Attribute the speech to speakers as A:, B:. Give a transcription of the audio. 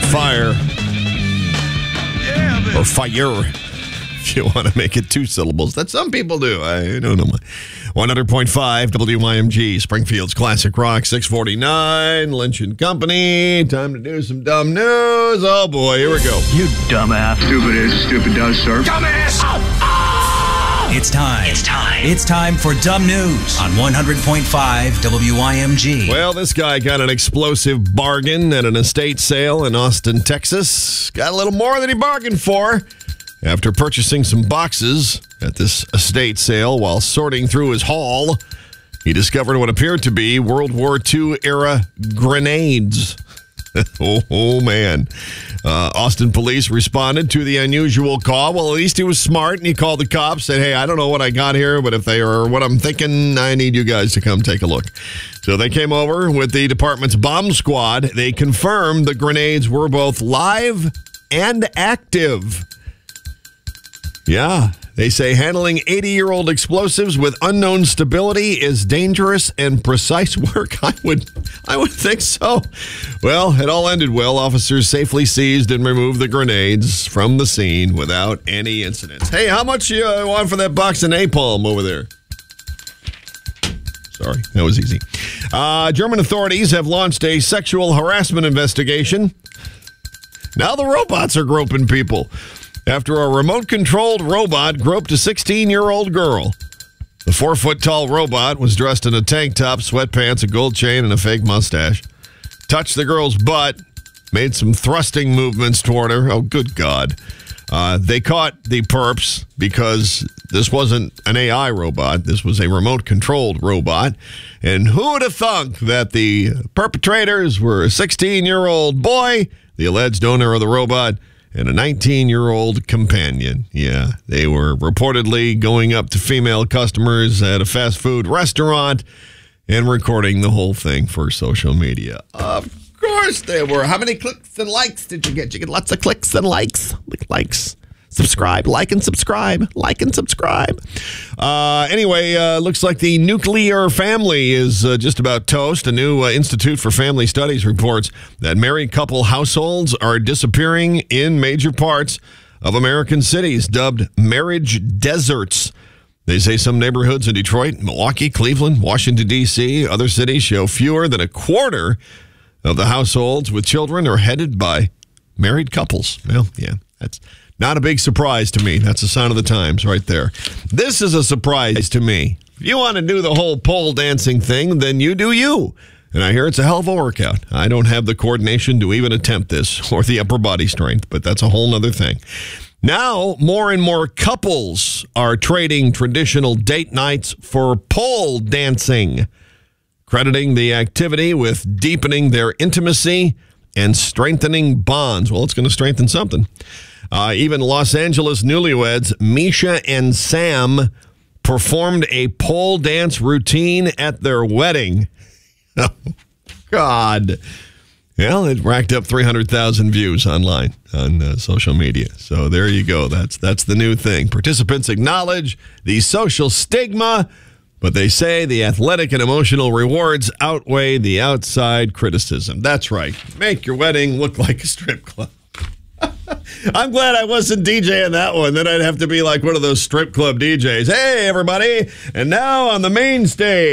A: fire. Or fire, if you want to make it 2 syllables. That some people do. I don't know. 100.5 WYMG, Springfield's Classic Rock, 649, Lynch & Company. Time to do some dumb news. Oh, boy, here we go.
B: You dumbass.
C: Stupid is, stupid does, sir.
B: Dumbass! It's time for Dumb News on 100.5 WYMG.
A: Well, this guy got an explosive bargain at an estate sale in Austin, Texas. Got a little more than he bargained for. After purchasing some boxes at this estate sale while sorting through his haul, he discovered what appeared to be World War II-era grenades. Oh, man. Austin police responded to the unusual call. Well, at least he was smart, and he called the cops, said, hey, I don't know what I got here, but if they are what I'm thinking, I need you guys to come take a look. So they came over with the department's bomb squad. They confirmed the grenades were both live and active. Yeah, they say handling 80-year-old explosives with unknown stability is dangerous and precise work. I would think so. Well, it all ended well. Officers safely seized and removed the grenades from the scene without any incidents. Hey, how much you want for that box of napalm over there? Sorry, that was easy. German authorities have launched a sexual harassment investigation. Now the robots are groping people. After a remote-controlled robot groped a 16-year-old girl. The 4-foot-tall robot was dressed in a tank top, sweatpants, a gold chain, and a fake mustache. Touched the girl's butt, made some thrusting movements toward her. Oh, good God. They caught the perps because this wasn't an AI robot. This was a remote-controlled robot. And who would have thunk that the perpetrators were a 16-year-old boy, the alleged owner of the robot, and a 19-year-old companion. Yeah, they were reportedly going up to female customers at a fast food restaurant and recording the whole thing for social media. Of course they were. How many clicks and likes did you get? Did you get lots of clicks and likes? Likes. Subscribe. Like and subscribe. Like and subscribe. Anyway, looks like the nuclear family is just about toast. A new Institute for Family Studies reports that married couple households are disappearing in major parts of American cities, dubbed marriage deserts. They say some neighborhoods in Detroit, Milwaukee, Cleveland, Washington, D.C., other cities show fewer than a quarter of the households with children are headed by married couples. Well, yeah, that's not a big surprise to me. That's a sign of the times right there. This is a surprise to me. If you want to do the whole pole dancing thing, then you do you. And I hear it's a hell of a workout. I don't have the coordination to even attempt this or the upper body strength, but that's a whole nother thing. Now, more and more couples are trading traditional date nights for pole dancing, crediting the activity with deepening their intimacy and strengthening bonds. Well, it's going to strengthen something. Even Los Angeles newlyweds Misha and Sam performed a pole dance routine at their wedding. Oh, God. Well, it racked up 300,000 views online on social media. So there you go. That's the new thing. Participants acknowledge the social stigma, but they say the athletic and emotional rewards outweigh the outside criticism. That's right. Make your wedding look like a strip club. I'm glad I wasn't DJing that one. Then I'd have to be like one of those strip club DJs. Hey, everybody. And now on the main stage.